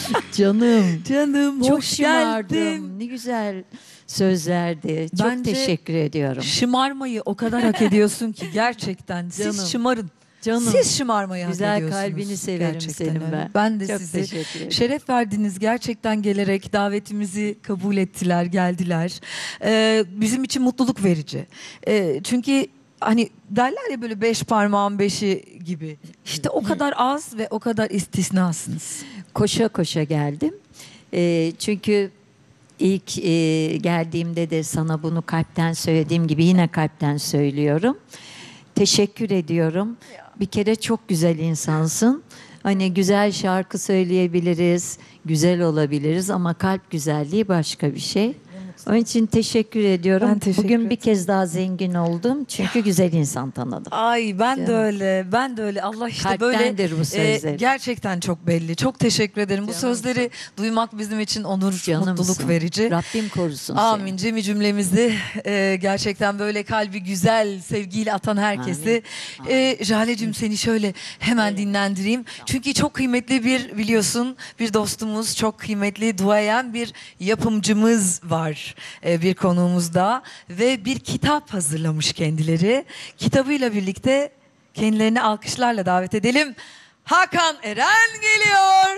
Canım. Canım Çok hoş şımardım. geldin. Ne güzel sözlerdi. Çok Bence teşekkür ediyorum. Şımarmayı o kadar hak ediyorsun ki gerçekten. Canım. Siz şımarın. Canım. Siz şımarmayı hak Güzel ediyorsunuz. kalbini severim Gerçekten senin öyle. ben. Ben de Çok sizi teşekkür ederim. şeref verdiniz. Gerçekten gelerek davetimizi kabul ettiler, geldiler. Bizim için mutluluk verici. Çünkü hani derler ya böyle 5 parmağın beşi gibi. İşte o kadar az ve o kadar istisnasınız. Koşa koşa geldim. Çünkü ilk geldiğimde de sana bunu kalpten söylediğim gibi yine kalpten söylüyorum. Teşekkür ediyorum. Bir kere çok güzel insansın. Hani güzel şarkı söyleyebiliriz, güzel olabiliriz ama kalp güzelliği başka bir şey. Onun için teşekkür ediyorum. Ben teşekkür Bugün bir ederim. kez daha zengin oldum çünkü güzel insan tanıdım. Ay ben de Canım. öyle. Ben de öyle. Allah işte Kalptendir böyle bu sözler. gerçekten çok belli. Çok teşekkür ederim. Bu Canım. sözleri duymak bizim için onur, Canımsın. mutluluk verici. Rabbim korusun Amin. seni. Cemi cümlemizi gerçekten böyle kalbi güzel, sevgiyle atan herkesi. Jale'cim seni şöyle hemen dinlendireyim. Çünkü çok kıymetli bir biliyorsun bir dostumuz, çok kıymetli duayen bir yapımcımız var bir konuğumuzda. Ve bir kitap hazırlamış kendileri. Kitabıyla birlikte kendilerini alkışlarla davet edelim. Hakan Eren geliyor.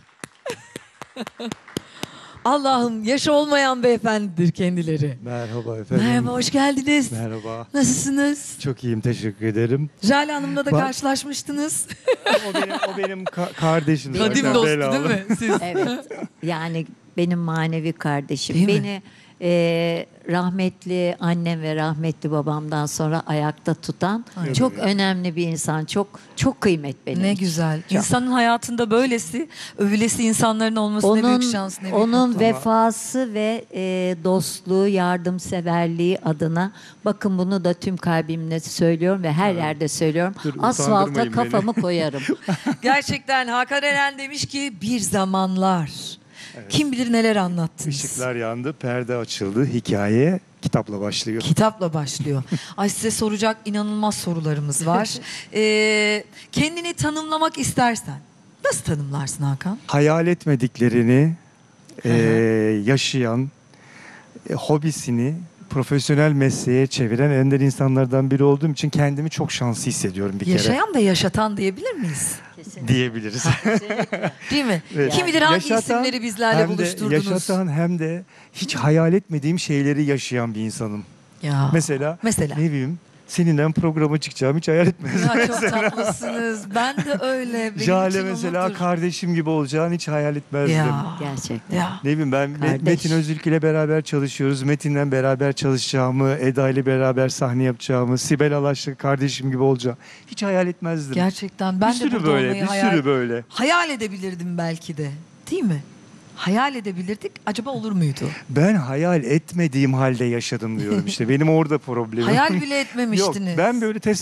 Allah'ım yaşı olmayan beyefendidir kendileri. Merhaba efendim. Merhaba, hoş geldiniz. Merhaba. Nasılsınız? Çok iyiyim, teşekkür ederim. Jale Hanım'la da Bak- karşılaşmıştınız. O benim kardeşim. Kadim zaten, dostu belalı. değil mi siz? Evet. Yani benim manevi kardeşim. Değil mi? Beni rahmetli annem ve rahmetli babamdan sonra ayakta tutan Ay. çok Evet. önemli bir insan. Çok kıymet benim Ne için. güzel. Çok. İnsanın hayatında böylesi, övülesi insanların olması ne büyük şans, ne büyük onun mutluluk. vefası ve dostluğu, yardımseverliği adına bakın bunu da tüm kalbimle söylüyorum ve her yerde söylüyorum. Dur, Asfalta utandırmayın beni. kafamı koyarım. Gerçekten Hakan Eren demiş ki bir zamanlar. Kim bilir neler anlattınız. Işıklar yandı, perde açıldı. Hikaye kitapla başlıyor. Kitapla başlıyor. Ay size soracak inanılmaz sorularımız var. Kendini tanımlamak istersen nasıl tanımlarsın Hakan? Hayal etmediklerini yaşayan, hobisini profesyonel mesleğe çeviren ender insanlardan biri olduğum için kendimi çok şanslı hissediyorum bir kere. Yaşayan ve yaşatan diyebilir miyiz? Diyebiliriz. Değil mi? Evet. Kim bilir hangi Yaşatan, isimleri bizlerle hem de buluşturdunuz? yaşatan hem de hiç hayal etmediğim şeyleri yaşayan bir insanım. Ya. Mesela Mesela. ne bileyim seninle programa çıkacağımı hiç hayal etmezdim. Ya çok tatlısınız. Ben de öyle. Benim Jale için mesela umuttur. kardeşim gibi olacağını hiç hayal etmezdim. Ya. Gerçekten. Ya. Ne bileyim ben Kardeş. Metin Özülk ile beraber çalışıyoruz. Metin'le beraber çalışacağımı, Eda ile beraber sahne yapacağımı, Sibel Alaş'la kardeşim gibi olacağım. Hiç hayal etmezdim. Gerçekten ben bir de sürü burada böyle, olmayı bir sürü böyle. hayal edebilirdim belki de. Değil mi? Hayal edebilirdik. Acaba olur muydu? Ben hayal etmediğim halde yaşadım diyorum işte. Benim orada problemim. Hayal bile Yok, etmemiştiniz. ben böyle